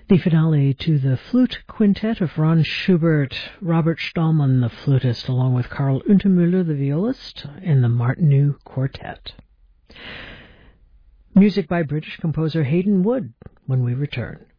The finale to the flute quintet of Franz Schubert, Robert Stahlmann, the flutist, along with Karl Untermüller, the violist, and the Martineau Quartet. Music by British composer Hayden Wood when we return.